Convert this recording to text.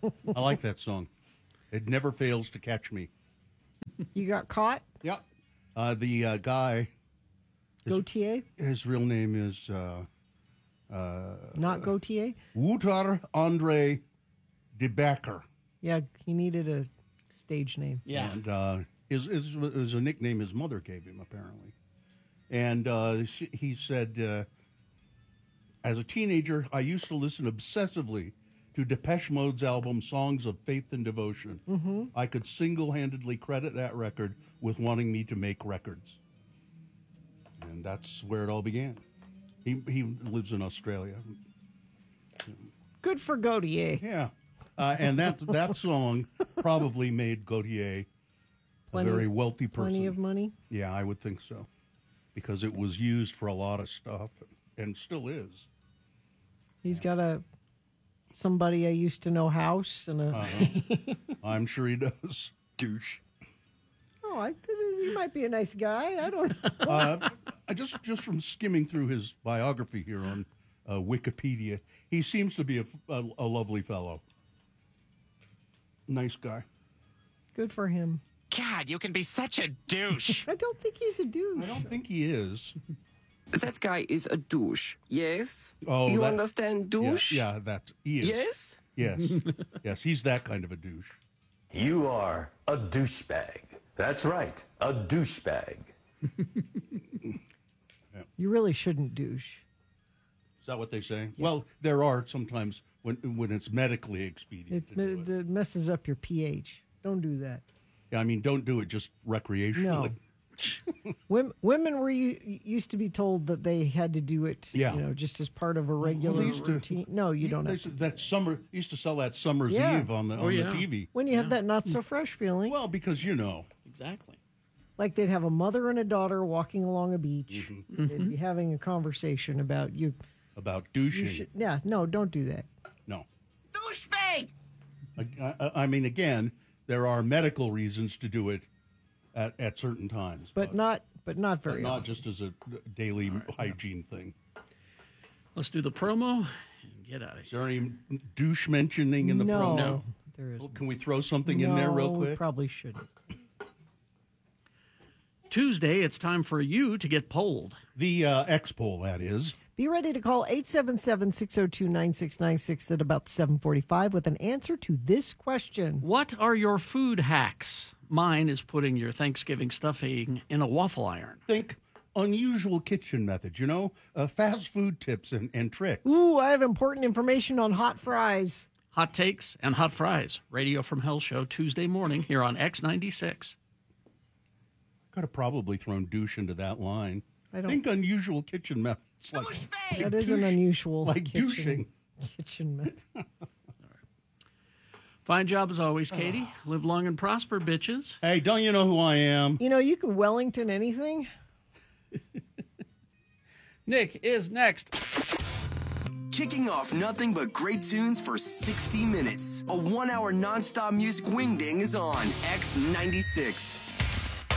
I like that song. It never fails to catch me. You got caught? Yeah. The guy, Gautier? his real name is Not Gautier? Wouter Andre de Becker. Yeah, he needed a stage name. Yeah. And his was a nickname his mother gave him, apparently. And he said, as a teenager, I used to listen obsessively to Depeche Mode's album Songs of Faith and Devotion. Mm-hmm. I could single-handedly credit that record with wanting me to make records. And that's where it all began. He lives in Australia. Good for Gautier. Yeah. And that song probably made Gautier a very wealthy person. Plenty of money? Yeah, I would think so. Because it was used for a lot of stuff and still is. He's got somebody I used to know house and a... I'm sure he does. Douche. Oh, he might be a nice guy. I don't know. I just from skimming through his biography here on Wikipedia, he seems to be a lovely fellow. Nice guy. Good for him. God, you can be such a douche. I don't think he's a dude. I don't think he is. That guy is a douche. Yes? Oh, you understand douche? Yeah, he is. Yes? Yes. Yes, he's that kind of a douche. You are a douchebag. That's right, a douchebag. You really shouldn't douche. Is that what they say? Yeah. Well, there are sometimes when it's medically expedient. It messes up your pH. Don't do that. Yeah, I mean, don't do it just recreationally. No. Women were used to be told that they had to do it, just as part of a regular routine. No, you don't have to. That summer used to sell that summer's eve on the TV. When you have that not so fresh feeling. Well, because Exactly. Like they'd have a mother and a daughter walking along a beach. Mm-hmm. They'd be having a conversation about you. About douching. No, don't do that. No. Douchebag! I mean, again, there are medical reasons to do it at certain times. But not very often. Not just as a daily hygiene thing. Let's do the promo and get out of here. Is there any douche mentioning in the promo? No, there isn't. Well, can we throw something in there real quick? We probably shouldn't. Tuesday, it's time for you to get polled. The X-poll, that is. Be ready to call 877-602-9696 at about 7:45 with an answer to this question. What are your food hacks? Mine is putting your Thanksgiving stuffing in a waffle iron. Think unusual kitchen methods, fast food tips and tricks. Ooh, I have important information on hot fries. Hot takes and hot fries. Radio from Hell show Tuesday morning here on X96. Could have probably thrown douche into that line. Think unusual kitchen methods. That is an unusual like douching. Kitchen method. Fine job as always, Katie. Live long and prosper, bitches. Hey, don't you know who I am? You can Wellington anything. Nick is next. Kicking off nothing but great tunes for 60 minutes. A 1-hour nonstop music wingding is on X96.